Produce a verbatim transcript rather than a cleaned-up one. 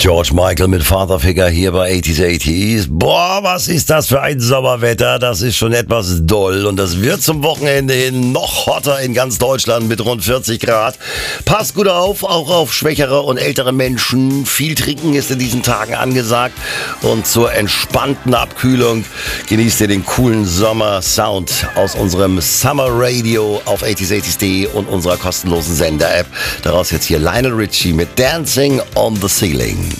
George Michael mit Father Figure hier bei achtziger achtzig. Boah, was ist das für ein Sommerwetter? Das ist schon etwas doll und das wird zum Wochenende hin noch hotter in ganz Deutschland mit rund vierzig Grad. Passt gut auf, auch auf schwächere und ältere Menschen. Viel trinken ist in diesen Tagen angesagt und zur entspannten Abkühlung genießt ihr den coolen Sommer-Sound aus unserem Summer Radio auf achtziger achtzig punkt de und unserer kostenlosen Sender-App. Daraus jetzt hier Lionel Richie mit Dancing on the Ceiling.